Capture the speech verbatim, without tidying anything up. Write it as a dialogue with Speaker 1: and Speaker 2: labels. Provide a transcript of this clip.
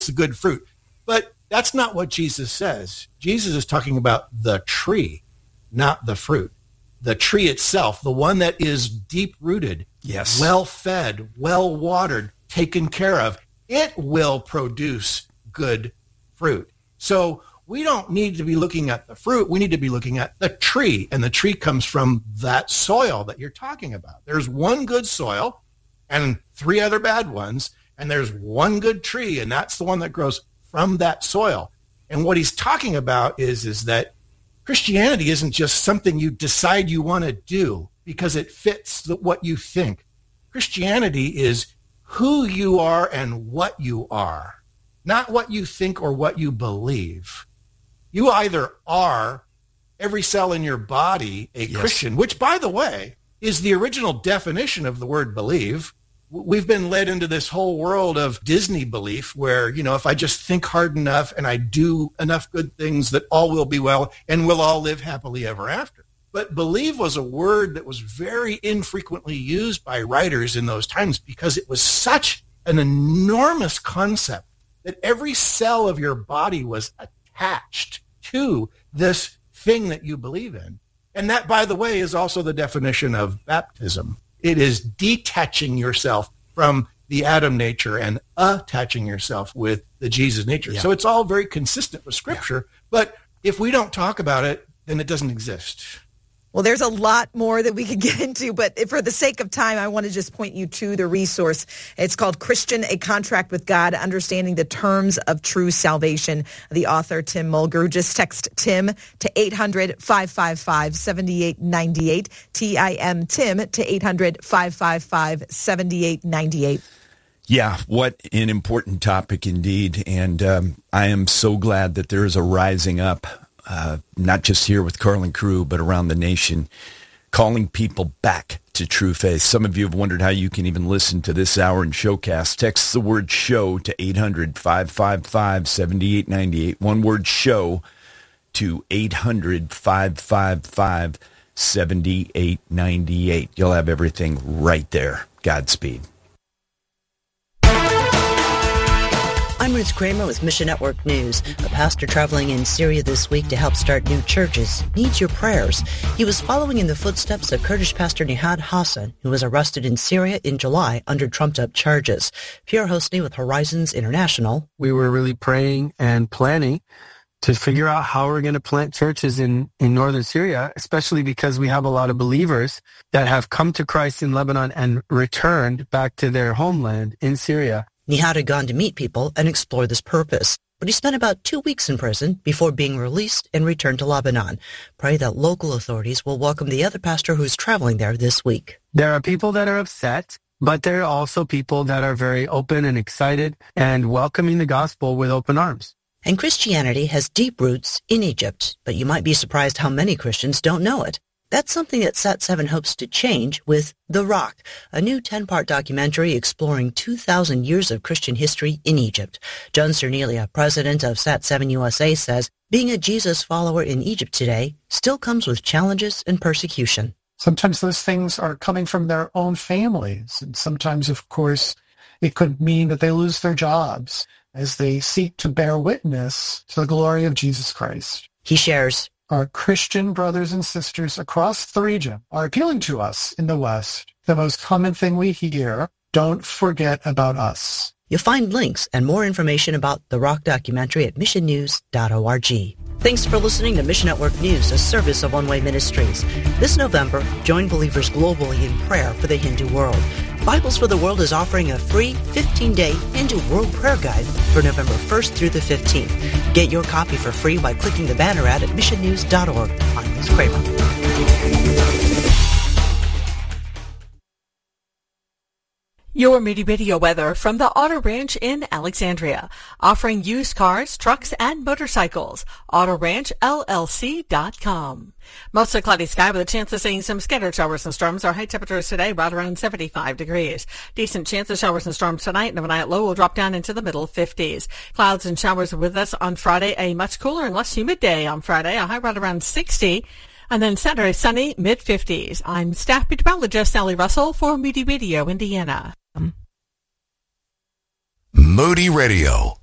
Speaker 1: the good fruit. But that's not what Jesus says. Jesus is talking about the tree, not the fruit. The tree itself, the one that is deep-rooted,
Speaker 2: yes,
Speaker 1: well-fed, well-watered, taken care of, it will produce good fruit. So we don't need to be looking at the fruit. We need to be looking at the tree, and the tree comes from that soil that you're talking about. There's one good soil and three other bad ones, and there's one good tree, and that's the one that grows from that soil. And what he's talking about is, is that Christianity isn't just something you decide you want to do because it fits the, what you think. Christianity is who you are and what you are, not what you think or what you believe. You either are, every cell in your body, a yes. Christian, which, by the way, is the original definition of the word believe. We've been led into this whole world of Disney belief where, you know, if I just think hard enough and I do enough good things that all will be well and we'll all live happily ever after. But believe was a word that was very infrequently used by writers in those times because it was such an enormous concept that every cell of your body was attached to this thing that you believe in. And that, by the way, is also the definition of baptism. It is detaching yourself from the Adam nature and attaching yourself with the Jesus nature. Yeah. So it's all very consistent with Scripture. Yeah. But if we don't talk about it, then it doesn't exist.
Speaker 3: Well, there's a lot more that we could get into, but for the sake of time, I want to just point you to the resource. It's called Christian, A Contract with God, Understanding the Terms of True Salvation. The author, Tim Mulgrew. Just text Tim to eight hundred, five five five, seven eight nine eight, T I M Tim to eight hundred, five five five, seven eight nine eight.
Speaker 2: Yeah, what an important topic indeed, and um, I am so glad that there is a rising up, Uh, not just here with Carlin Crew, but around the nation, calling people back to true faith. Some of you have wondered how you can even listen to this hour in Showcast. Text the word show to eight hundred, five five five, seven eight nine eight. One word show to eight hundred, five five five, seven eight nine eight. You'll have everything right there. Godspeed.
Speaker 4: I'm Ruth Kramer with Mission Network News. A pastor traveling in Syria this week to help start new churches needs your prayers. He was following in the footsteps of Kurdish pastor Nihad Hassan, who was arrested in Syria in July under trumped-up charges. Pierre Hosny with Horizons International.
Speaker 5: We were really praying and planning to figure out how we're going to plant churches in, in northern Syria, especially because we have a lot of believers that have come to Christ in Lebanon and returned back to their homeland in Syria.
Speaker 4: Nihad had gone to meet people and explore this purpose, but he spent about two weeks in prison before being released and returned to Lebanon. Pray that local authorities will welcome the other pastor who's traveling there this week.
Speaker 5: There are people that are upset, but there are also people that are very open and excited and welcoming the gospel with open arms.
Speaker 4: And Christianity has deep roots in Egypt, but you might be surprised how many Christians don't know it. That's something that Sat seven hopes to change with The Rock, a new ten-part documentary exploring two thousand years of Christian history in Egypt. John Cernelia, president of Sat seven U S A, says being a Jesus follower in Egypt today still comes with challenges and persecution.
Speaker 6: Sometimes those things are coming from their own families, and sometimes, of course, it could mean that they lose their jobs as they seek to bear witness to the glory of Jesus Christ.
Speaker 4: He shares,
Speaker 6: our Christian brothers and sisters across the region are appealing to us in the West. The most common thing we hear, don't forget about us.
Speaker 4: You'll find links and more information about the Rock documentary at mission news dot org. Thanks for listening to Mission Network News, a service of One Way Ministries. This November, join believers globally in prayer for the Hindu world. Bibles for the World is offering a free fifteen-day Hindu World Prayer Guide for November first through the fifteenth. Get your copy for free by clicking the banner ad at mission news dot org. I'm Liz Kramer.
Speaker 7: Your Moody Radio weather from the Auto Ranch in Alexandria, offering used cars, trucks, and motorcycles. auto ranch L L C dot com. Mostly cloudy sky with a chance of seeing some scattered showers and storms. Our high temperatures today right around seventy-five degrees. Decent chance of showers and storms tonight, and overnight low will drop down into the middle fifties. Clouds and showers with us on Friday. A much cooler and less humid day on Friday. A high right around sixty. And then Saturday, sunny, mid-fifties. I'm staff meteorologist Sally Russell for Moody Radio, Indiana.
Speaker 8: Moody Radio.